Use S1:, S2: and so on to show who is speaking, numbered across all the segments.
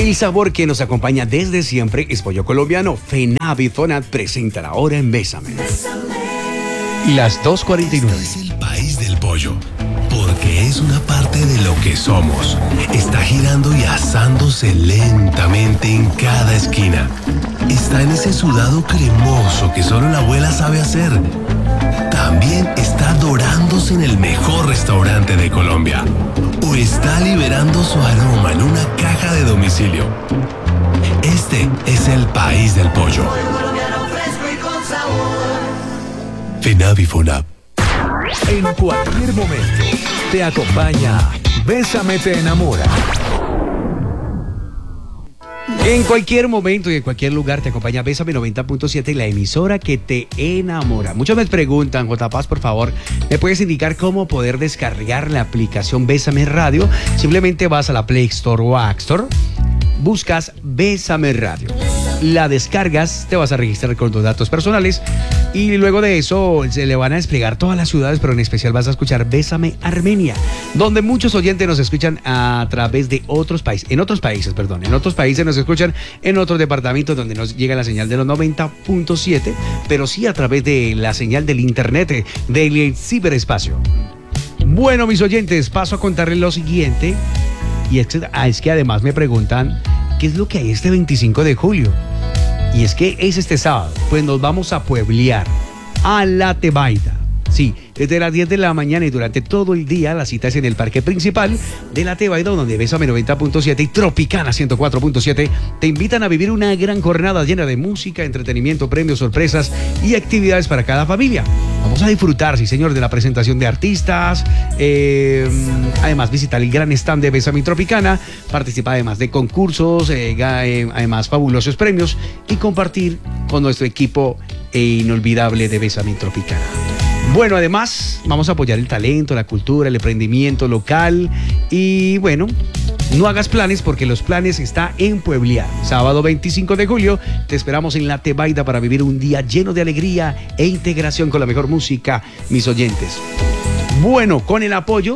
S1: El sabor que nos acompaña desde siempre es pollo colombiano. FENAV y FONAD presentan ahora en Bésame. Las 2:49.
S2: Este es el país del pollo, porque es una parte de lo que somos. Está girando y asándose lentamente en cada esquina. Está en ese sudado cremoso que solo la abuela sabe hacer. También está dorándose en el mejor restaurante de Colombia. O está liberando su aroma en una caja de domicilio. Este es el país del pollo. FENAV y FONAV.
S3: En cualquier momento te acompaña Bésame te enamora.
S1: En cualquier momento y en cualquier lugar te acompaña Bésame 90.7, la emisora que te enamora. Muchos me preguntan, J. Paz, por favor, ¿me puedes indicar cómo poder descargar la aplicación Bésame Radio? Simplemente vas a la Play Store o App Store, buscas Bésame Radio, la descargas, te vas a registrar con tus datos personales y luego de eso se le van a desplegar todas las ciudades, pero en especial vas a escuchar Bésame Armenia, donde muchos oyentes nos escuchan a través de otros países, en otros países nos escuchan en otros departamentos donde nos llega la señal de los 90.7, pero sí a través de la señal del internet, del ciberespacio. Bueno, mis oyentes, paso a contarles lo siguiente, y es que además me preguntan ¿qué es lo que hay este 25 de julio? Y es que es este sábado, pues nos vamos a pueblear a La Tebaida. Sí, desde las 10 de la mañana y durante todo el día, la cita es en el parque principal de La Tebaida, donde Bésame 90.7 y Tropicana 104.7 te invitan a vivir una gran jornada llena de música, entretenimiento, premios, sorpresas y actividades para cada familia. Vamos a disfrutar, sí señor, de la presentación de artistas, además visitar el gran stand de Bésame Tropicana, participar además de concursos, además fabulosos premios y compartir con nuestro equipo inolvidable de Bésame Tropicana. Bueno, además vamos a apoyar el talento, la cultura, el emprendimiento local y bueno, no hagas planes porque los planes están en pueblear. Sábado 25 de julio te esperamos en La Tebaida para vivir un día lleno de alegría e integración con la mejor música, mis oyentes. Bueno, con el apoyo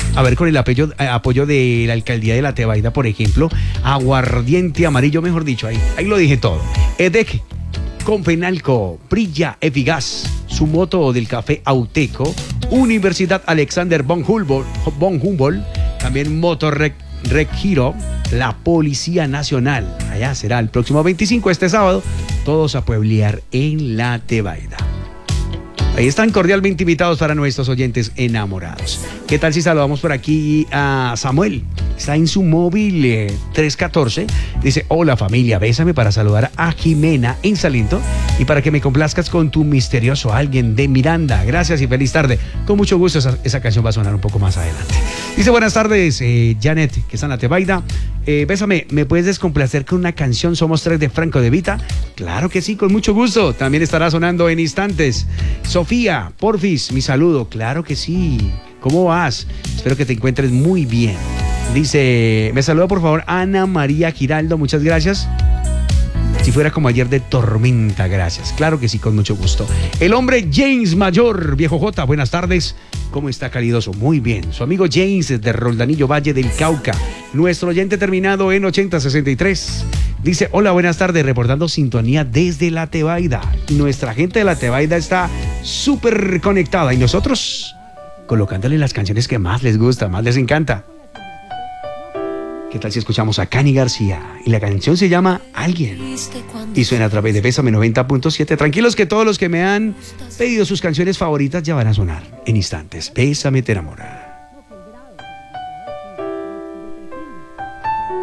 S1: de la alcaldía de La Tebaida, por ejemplo, Aguardiente Amarillo, mejor dicho, ahí lo dije todo. EDEC, Confenalco, Brilla, Efigas, Sumoto del Café Auteco, Universidad Alexander von Humboldt, también Motorrec Giro, la Policía Nacional. Allá será el próximo 25, este sábado, todos a pueblear en La Tebaida. Ahí están cordialmente invitados para nuestros oyentes enamorados. ¿Qué tal si saludamos por aquí a Samuel? Está en su móvil 314. Dice, hola familia, bésame para saludar a Jimena en Salinto y para que me complazcas con tu misterioso alguien de Miranda. Gracias y feliz tarde. Con mucho gusto, esa canción va a sonar un poco más adelante. Dice, buenas tardes, Janet, que está en La Tebaida. Bésame, ¿me puedes descomplacer con una canción Somos Tres de Franco De Vita? Claro que sí, con mucho gusto. También estará sonando en instantes. Sofía, porfis, mi saludo. Claro que sí. ¿Cómo vas? Espero que te encuentres muy bien. Dice, me saluda por favor Ana María Giraldo, muchas gracias. Si fuera como ayer de tormenta, gracias. Claro que sí, con mucho gusto. El hombre James Mayor, viejo J, buenas tardes. ¿Cómo está, calidoso? Muy bien. Su amigo James de Roldanillo, Valle del Cauca. Nuestro oyente terminado en 8063. Dice, hola, buenas tardes, reportando sintonía desde La Tebaida. Nuestra gente de La Tebaida está súper conectada y nosotros colocándole las canciones que más les gusta, más les encanta. ¿Qué tal si escuchamos a Cani García? Y la canción se llama Alguien. Y suena a través de Bésame 90.7. Tranquilos que todos los que me han pedido sus canciones favoritas ya van a sonar en instantes. Bésame te enamora.